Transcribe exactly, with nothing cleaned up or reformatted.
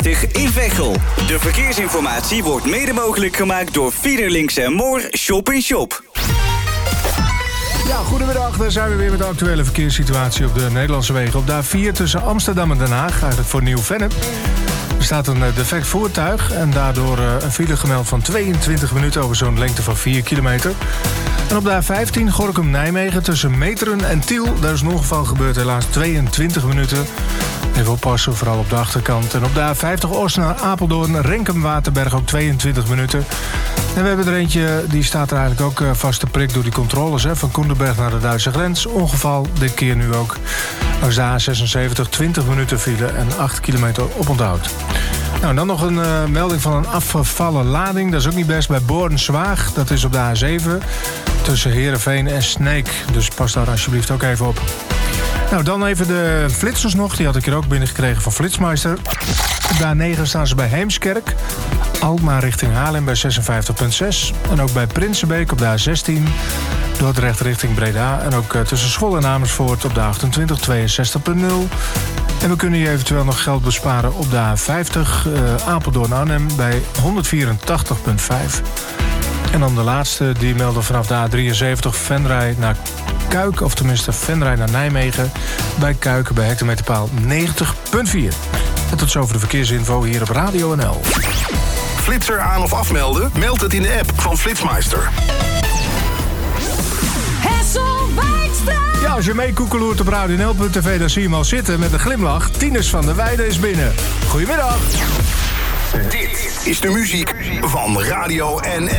in Veghel. De verkeersinformatie wordt mede mogelijk gemaakt door Fiederlinks en Moor Shop in Shop. Ja, goedemiddag. Daar zijn we weer met de actuele verkeerssituatie op de Nederlandse wegen. Op de A vier tussen Amsterdam en Den Haag, eigenlijk voor Nieuw-Vennep. Er staat een defect voertuig en daardoor een file gemeld van tweeëntwintig minuten over zo'n lengte van vier kilometer. En op de A vijftien Gorinchem-Nijmegen tussen Meteren en Tiel. Daar is een ongeval gebeurd, helaas tweeëntwintig minuten. Even oppassen, vooral op de achterkant. En op de A vijftig Oost naar Apeldoorn, Renkum-Waterberg ook tweeëntwintig minuten. En we hebben er eentje, die staat er eigenlijk ook vast te prik door die controles. Hè, van Koendenberg naar de Duitse grens. Ongeval, dit keer nu ook. Langs de A zesenzeventig, twintig minuten file en acht kilometer oponthoud. Nou, dan nog een uh, melding van een afgevallen lading. Dat is ook niet best bij Born-Zwaag. Dat is op de A zeven tussen Heerenveen en Sneek. Dus pas daar alsjeblieft ook even op. Nou, dan even de flitsers nog. Die had ik er ook binnengekregen van Flitsmeister. Op de A negen staan ze bij Heemskerk. Alkmaar richting Haarlem bij zesenvijftig komma zes. En ook bij Prinsenbeek op de A zestien. Dordrecht richting Breda. En ook uh, tussen Zwolle en Amersfoort op de achtentwintig, tweeënzestig komma nul. En we kunnen hier eventueel nog geld besparen op de A vijftig. Uh, Apeldoorn-Arnhem bij honderdvierentachtig komma vijf. En dan de laatste, die melden vanaf de A drieënzeventig Venray naar Kuik. Of tenminste Venray naar Nijmegen. Bij Kuik bij hectometerpaal negentig komma vier. En tot zover de verkeersinfo hier op Radio N L. Flitser aan of afmelden? Meld het in de app van Flitsmeister. Ja, als je meekoekeloert op radio n l punt t v, dan zie je hem al zitten met een glimlach. Tinus van der Weijden is binnen. Goedemiddag. Dit is de muziek van Radio N L.